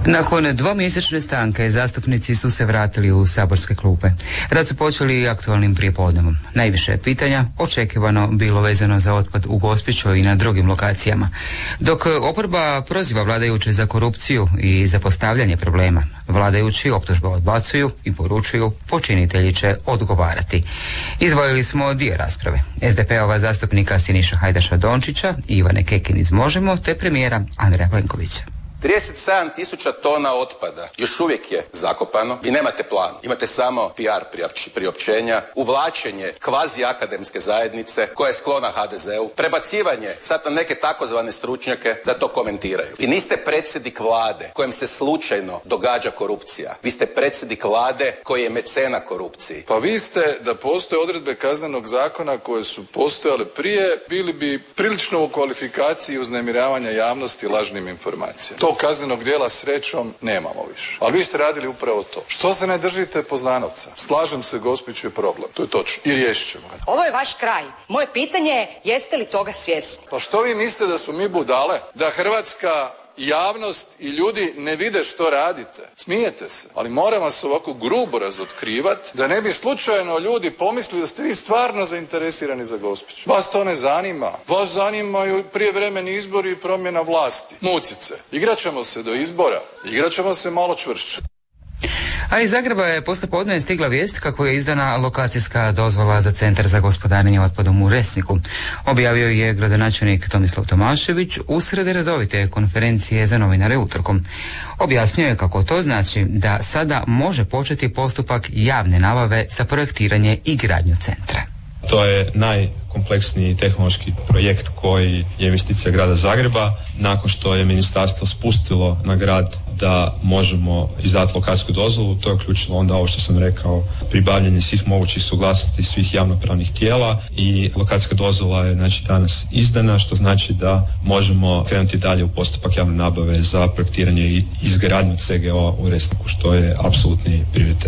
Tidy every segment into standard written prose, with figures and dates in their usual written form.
Nakon dvomjesečne stanke zastupnici su se vratili u saborske klupe. Rad su počeli aktualnim prijepodnevom. Najviše je pitanja očekivano bilo vezano za otpad u Gospiću i na drugim lokacijama. Dok oporba proziva vladajuće za korupciju i za postavljanje problema, vladajući optužbe odbacuju i poručuju počinitelji će odgovarati. Izdvojili smo dio rasprave. SDP-ova zastupnika Siniša Hajdaša Dončića i Ivane Kekin iz Možemo te premijera Andreja Plenkovića. 37.000 tona otpada još uvijek je zakopano i nemate plan. Imate samo PR priopćenja, uvlačenje kvazi akademske zajednice koja je sklona HDZ-u, prebacivanje sad na neke takozvane stručnjake da to komentiraju. Vi niste predsjednik vlade kojem se slučajno događa korupcija. Vi ste predsjednik vlade koji je mecena korupciji. Pa vi ste, da postoje odredbe kaznenog zakona koje su postojale prije, bili bi prilično u kvalifikaciji uznemiravanja javnosti lažnim informacijama. Tog kaznenog djela srećom nemamo više. Ali vi ste radili upravo to. Što se ne držite Poznanovca? Slažem se, Gospić je problem. To je točno. I riješit ćemo ga. Ovo je vaš kraj. Moje pitanje je, jeste li toga svjesni? Pa što vi mislite da smo mi budale? Da hrvatska javnost i ljudi ne vide što radite? Smijete se. Ali moram vas ovako grubo razotkrivati da ne bi slučajno ljudi pomislili da ste vi stvarno zainteresirani za Gospić. Vas to ne zanima. Vas zanimaju prijevremeni izbori i promjena vlasti. Mucice. Igrat ćemo se do izbora. Igrat ćemo se malo čvršće. A iz Zagreba je poslijepodne stigla vijest kako je izdana lokacijska dozvola za Centar za gospodarenje otpadom u Resniku. Objavio je gradonačelnik Tomislav Tomašević usred redovite konferencije za novinare utorkom. Objasnio je kako to znači da sada može početi postupak javne nabave za projektiranje i gradnju centra. To je najkompleksniji tehnološki projekt koji je investicija grada Zagreba. Nakon što je ministarstvo spustilo na grad da možemo izdati lokacijsku dozvolu, to je uključilo onda ovo što sam rekao, pribavljanje svih mogućih suglasnosti svih javnopravnih tijela i lokacijska dozvola je znači danas izdana, što znači da možemo krenuti dalje u postupak javne nabave za projektiranje i izgradnju CGO u Resniku, što je apsolutni prioritet.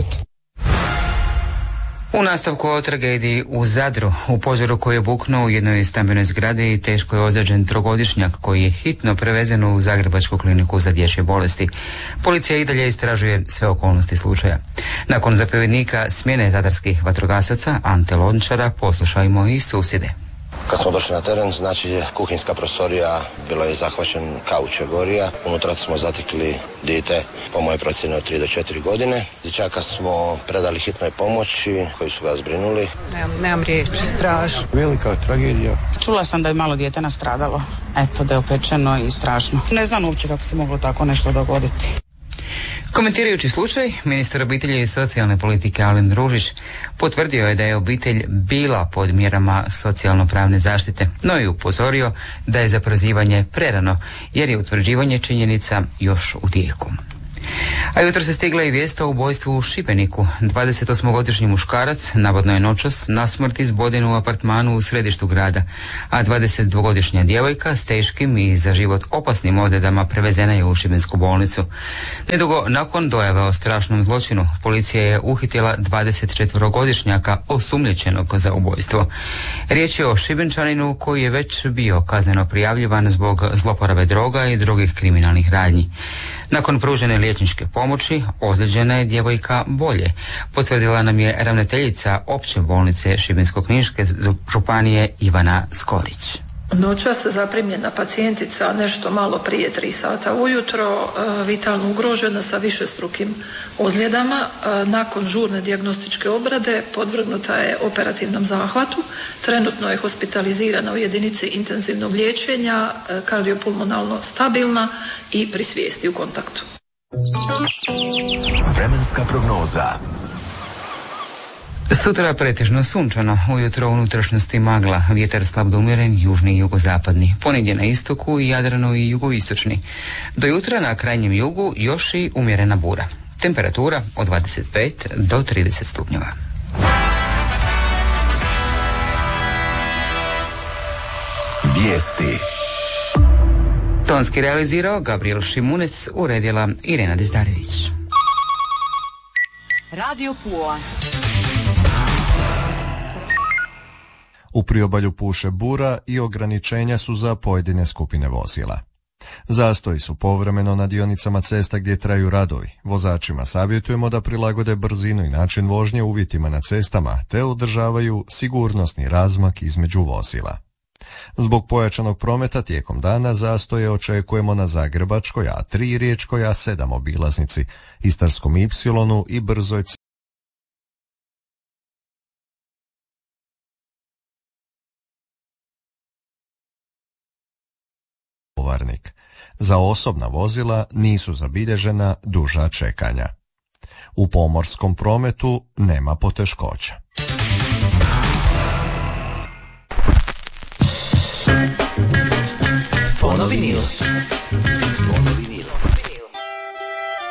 U nastavku o tragediji u Zadru, u požaru koji je buknuo u jednoj stambenoj zgradi, teško je ozlijeđen trogodišnjak koji je hitno prevezen u Zagrebačku kliniku za dječje bolesti. Policija i dalje istražuje sve okolnosti slučaja. Nakon zapovjednika smjene zadarskih vatrogasaca Ante Lončara poslušajmo i susjede. Kad smo došli na teren, znači kuhinjska prostorija, bilo je zahvaćen kauč je gorija. Unutra smo zatekli dijete, po mojoj procjeni od 3 do 4 godine. Dječaka smo predali hitnoj pomoći, koji su ga zbrinuli. Nemam riječi, strašno. Velika tragedija. Čula sam da je malo dijete nastradalo. Eto, da je opečeno i strašno. Ne znam uopće kako se moglo tako nešto dogoditi. Komentirajući slučaj, ministar obitelji i socijalne politike Alen Ružić potvrdio je da je obitelj bila pod mjerama socijalno-pravne zaštite, no i upozorio da je za prozivanje prerano, jer je utvrđivanje činjenica još u tijeku. A jutro se stigla i vijest o ubojstvu u Šibeniku. 28-godišnji muškarac navodno je noćas na smrt izboden u apartmanu u središtu grada, a 22-godišnja djevojka s teškim i za život opasnim ozljedama prevezena je u šibensku bolnicu. Nedugo nakon dojave o strašnom zločinu, policija je uhitila 24-godišnjaka osumnjičenog za ubojstvo. Riječ je o Šibenčaninu koji je već bio kazneno prijavljivan zbog zloporabe droga i drugih kriminalnih radnji. Nakon pružene liječničke pomoći, ozlijeđena je djevojka bolje, potvrdila nam je ravnateljica opće bolnice Šibensko-kninske županije Ivana Skorić. Noćas zaprimljena pacijentica nešto malo prije 3 sata ujutro, vitalno ugrožena sa višestrukim ozljedama. Nakon žurne dijagnostičke obrade podvrgnuta je operativnom zahvatu. Trenutno je hospitalizirana u jedinici intenzivnog liječenja, kardiopulmonalno stabilna i pri svijesti u kontaktu. Vremenska prognoza. Sutra pretežno sunčano, ujutro u unutrašnjosti magla, vjetar slab do umjeren, južni i jugozapadni, ponegdje na istoku i Jadranu i jugoistočni. Do jutra na krajnjem jugu još i umjerena bura. Temperatura od 25 do 30 stupnjeva. Vijesti. Tonski realizirao Gabriel Šimunec, uredila Irena Dizdarević. Radio Pula. U priobalju puše bura i ograničenja su za pojedine skupine vozila. Zastoji su povremeno na dionicama cesta gdje traju radovi. Vozačima savjetujemo da prilagode brzinu i način vožnje uvjetima na cestama, te održavaju sigurnosni razmak između vozila. Zbog pojačanog prometa tijekom dana zastoje očekujemo na Zagrebačkoj A3 i Riječkoj A7 obilaznici, Istarskom Y i brzoj Varnik. Za osobna vozila nisu zabilježena duža čekanja. U pomorskom prometu nema poteškoća. Fonovinil.